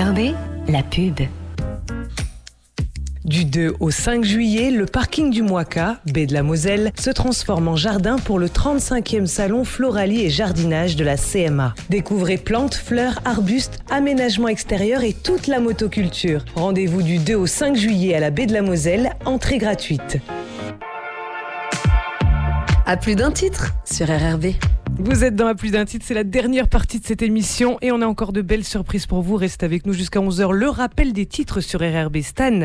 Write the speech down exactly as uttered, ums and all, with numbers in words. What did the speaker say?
R R B, la pub. Du deux au cinq juillet, le parking du Moika, baie de la Moselle, se transforme en jardin pour le trente-cinquième salon Floralie et Jardinage de la C M A. Découvrez plantes, fleurs, arbustes, aménagements extérieurs et toute la motoculture. Rendez-vous du deux au cinq juillet à la baie de la Moselle, entrée gratuite. À plus d'un titre sur R R B. Vous êtes dans À plus d'un titre, c'est la dernière partie de cette émission et on a encore de belles surprises pour vous. Restez avec nous jusqu'à onze heures. Le rappel des titres sur R R B. Stan.